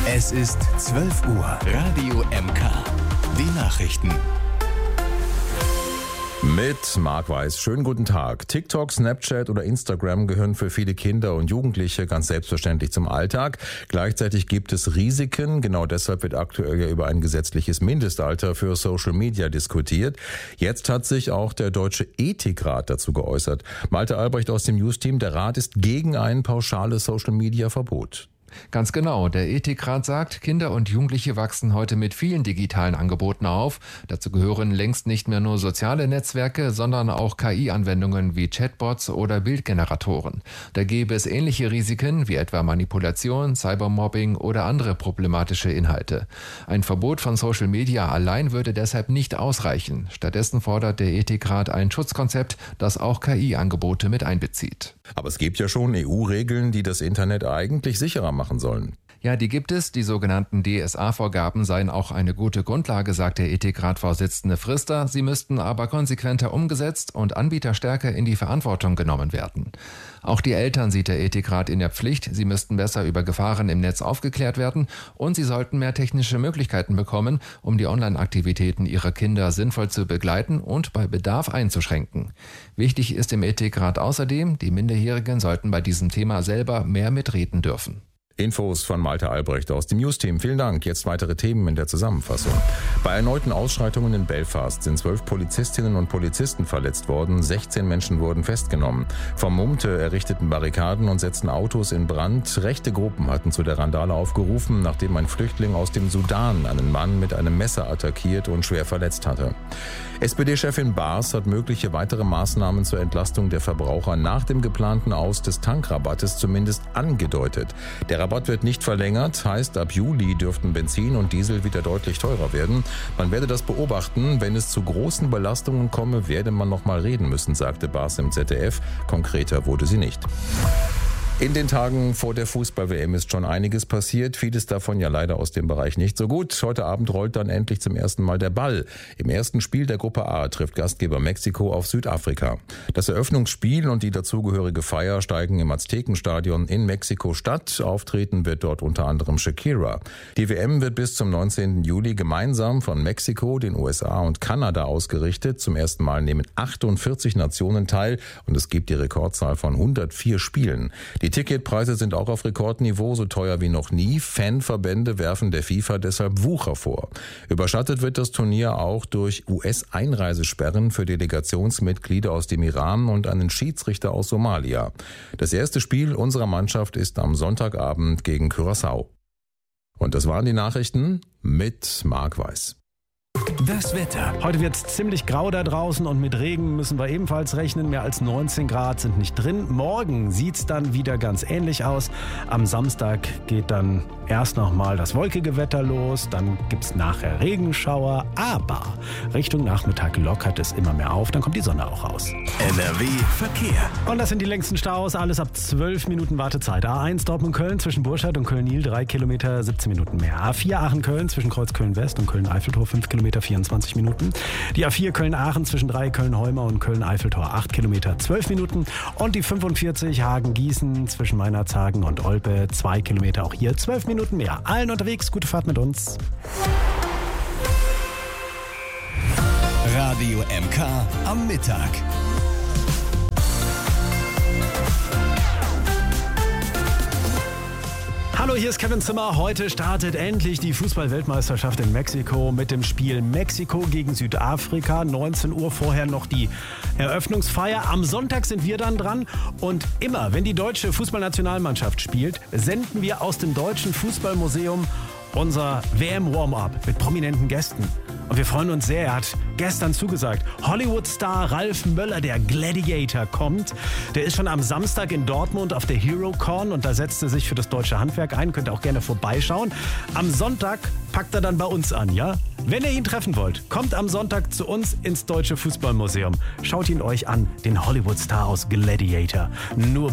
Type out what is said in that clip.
Es ist 12 Uhr. Radio MK. Die Nachrichten. Mit Marc Weiß. Schönen guten Tag. TikTok, Snapchat oder Instagram gehören für viele Kinder und Jugendliche ganz selbstverständlich zum Alltag. Gleichzeitig gibt es Risiken. Genau deshalb wird aktuell ja über ein gesetzliches Mindestalter für Social Media diskutiert. Jetzt hat sich auch der Deutsche Ethikrat dazu geäußert. Malte Albrecht aus dem News-Team. Der Rat ist gegen ein pauschales Social-Media-Verbot. Ganz genau. Der Ethikrat sagt, Kinder und Jugendliche wachsen heute mit vielen digitalen Angeboten auf. Dazu gehören längst nicht mehr nur soziale Netzwerke, sondern auch KI-Anwendungen wie Chatbots oder Bildgeneratoren. Da gäbe es ähnliche Risiken wie etwa Manipulation, Cybermobbing oder andere problematische Inhalte. Ein Verbot von Social Media allein würde deshalb nicht ausreichen. Stattdessen fordert der Ethikrat ein Schutzkonzept, das auch KI-Angebote mit einbezieht. Aber es gibt ja schon EU-Regeln, die das Internet eigentlich sicherer machen sollen. Ja, die gibt es. Die sogenannten DSA-Vorgaben seien auch eine gute Grundlage, sagt der Ethikrat-Vorsitzende Frister. Sie müssten aber konsequenter umgesetzt und Anbieter stärker in die Verantwortung genommen werden. Auch die Eltern sieht der Ethikrat in der Pflicht. Sie müssten besser über Gefahren im Netz aufgeklärt werden und sie sollten mehr technische Möglichkeiten bekommen, um die Online-Aktivitäten ihrer Kinder sinnvoll zu begleiten und bei Bedarf einzuschränken. Wichtig ist im Ethikrat außerdem, die Minderjährigen sollten bei diesem Thema selber mehr mitreden dürfen. Infos von Malte Albrecht aus dem News-Team. Vielen Dank. Jetzt weitere Themen in der Zusammenfassung. Bei erneuten Ausschreitungen in Belfast sind 12 Polizistinnen und Polizisten verletzt worden. 16 Menschen wurden festgenommen. Vermummte errichteten Barrikaden und setzten Autos in Brand. Rechte Gruppen hatten zu der Randale aufgerufen, nachdem ein Flüchtling aus dem Sudan einen Mann mit einem Messer attackiert und schwer verletzt hatte. SPD-Chefin Baas hat mögliche weitere Maßnahmen zur Entlastung der Verbraucher nach dem geplanten Aus des Tankrabattes zumindest angedeutet. Der Rabatt wird nicht verlängert, heißt ab Juli dürften Benzin und Diesel wieder deutlich teurer werden. Man werde das beobachten, wenn es zu großen Belastungen komme, werde man noch mal reden müssen, sagte Baas im ZDF. Konkreter wurde sie nicht. In den Tagen vor der Fußball-WM ist schon einiges passiert, vieles davon ja leider aus dem Bereich nicht so gut. Heute Abend rollt dann endlich zum ersten Mal der Ball. Im ersten Spiel der Gruppe A trifft Gastgeber Mexiko auf Südafrika. Das Eröffnungsspiel und die dazugehörige Feier steigen im Aztekenstadion in Mexiko-Stadt. Auftreten wird dort unter anderem Shakira. Die WM wird bis zum 19. Juli gemeinsam von Mexiko, den USA und Kanada ausgerichtet. Zum ersten Mal nehmen 48 Nationen teil und es gibt die Rekordzahl von 104 Spielen. Die Ticketpreise sind auch auf Rekordniveau, so teuer wie noch nie. Fanverbände werfen der FIFA deshalb Wucher vor. Überschattet wird das Turnier auch durch US-Einreisesperren für Delegationsmitglieder aus dem Iran und einen Schiedsrichter aus Somalia. Das erste Spiel unserer Mannschaft ist am Sonntagabend gegen Curaçao. Und das waren die Nachrichten mit Marc Weiß. Das Wetter. Heute wird es ziemlich grau da draußen und mit Regen müssen wir ebenfalls rechnen. Mehr als 19 Grad sind nicht drin. Morgen sieht es dann wieder ganz ähnlich aus. Am Samstag geht dann erst nochmal das wolkige Wetter los. Dann gibt es nachher Regenschauer. Aber Richtung Nachmittag lockert es immer mehr auf. Dann kommt die Sonne auch raus. NRW Verkehr. Und das sind die längsten Staus. Alles ab 12 Minuten Wartezeit. A1 Dortmund-Köln zwischen Burscheid und Köln-Nil 3 Kilometer, 17 Minuten mehr. A4 Aachen-Köln zwischen Kreuz Köln-West und Köln-Eiffeltor 5 Kilometer, 24 Minuten. Die A4 Köln-Aachen zwischen 3 Köln-Heumer und Köln-Eiffeltor 8 Kilometer, 12 Minuten. Und die 45 Hagen-Gießen zwischen Meinerzhagen und Olpe 2 Kilometer, auch hier 12 Minuten mehr. Allen unterwegs, gute Fahrt mit uns. Radio MK am Mittag. Hallo, hier ist Kevin Zimmer. Heute startet endlich die Fußball-Weltmeisterschaft in Mexiko mit dem Spiel Mexiko gegen Südafrika. 19 Uhr vorher noch die Eröffnungsfeier. Am Sonntag sind wir dann dran. Und immer, wenn die deutsche Fußballnationalmannschaft spielt, senden wir aus dem Deutschen Fußballmuseum unser WM-Warm-Up mit prominenten Gästen. Und wir freuen uns sehr, er hat gestern zugesagt. Hollywood-Star Ralf Möller, der Gladiator, kommt. Der ist schon am Samstag in Dortmund auf der HeroCon und da setzt er sich für das deutsche Handwerk ein. Könnt ihr auch gerne vorbeischauen. Am Sonntag packt er dann bei uns an, ja? Wenn ihr ihn treffen wollt, kommt am Sonntag zu uns ins Deutsche Fußballmuseum. Schaut ihn euch an, den Hollywood-Star aus Gladiator. Nur